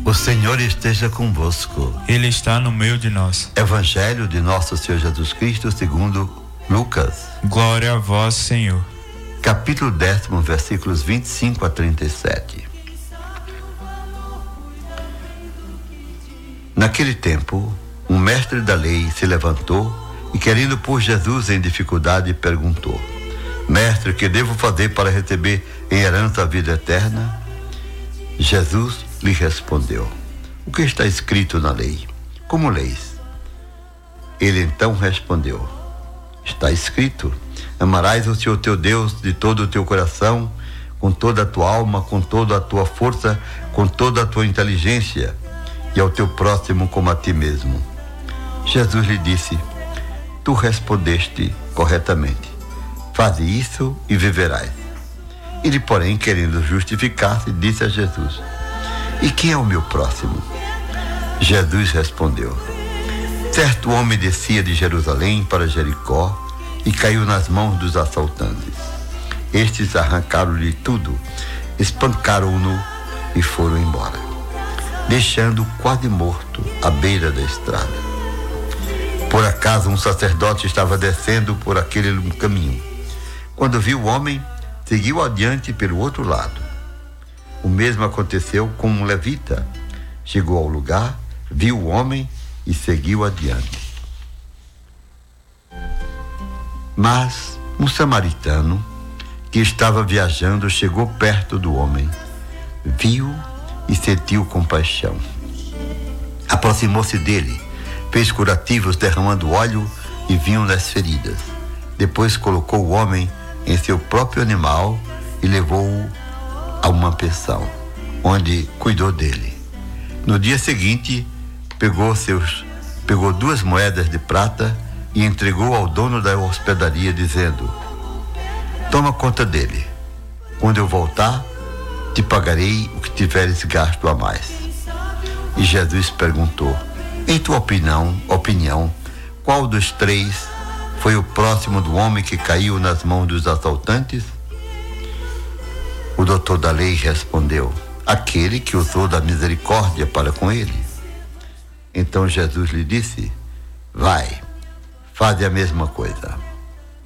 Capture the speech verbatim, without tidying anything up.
O Senhor esteja convosco. Ele está no meio de nós. Evangelho de nosso Senhor Jesus Cristo segundo Lucas. Glória a vós, Senhor. Capítulo décimo, versículos vinte e cinco a trinta e sete. Naquele tempo, um mestre da lei se levantou e, querendo pôr Jesus em dificuldade, perguntou: Mestre, que devo fazer para receber em herança a vida eterna? Jesus lhe respondeu: O que está escrito na lei? Como leis? Ele então respondeu: Está escrito: Amarás o Senhor teu Deus de todo o teu coração, com toda a tua alma, com toda a tua força, com toda a tua inteligência, e ao teu próximo como a ti mesmo. Jesus lhe disse: Tu respondeste corretamente. Faze isso e viverás. Ele, porém, querendo justificar-se, disse a Jesus: E quem é o meu próximo? Jesus respondeu: Certo homem descia de Jerusalém para Jericó e caiu nas mãos dos assaltantes. Estes arrancaram-lhe tudo, espancaram-no e foram embora, deixando-o quase morto à beira da estrada. Por acaso um sacerdote estava descendo por aquele caminho. Quando viu o homem, seguiu adiante pelo outro lado. O mesmo aconteceu com um levita. Chegou ao lugar, viu o homem e seguiu adiante. Mas um samaritano que estava viajando chegou perto do homem, viu e sentiu compaixão. Aproximou-se dele, fez curativos derramando óleo e vinho nas feridas. Depois colocou o homem em seu próprio animal e levou-o a uma pensão, onde cuidou dele. No dia seguinte, pegou, seus, pegou duas moedas de prata e entregou ao dono da hospedaria, dizendo: Toma conta dele. Quando eu voltar, te pagarei o que tiveres gasto a mais. E Jesus perguntou: Em tua opinião, opinião, qual dos três foi o próximo do homem que caiu nas mãos dos assaltantes? O doutor da lei respondeu: Aquele que usou da misericórdia para com ele. Então Jesus lhe disse: Vai, faze a mesma coisa.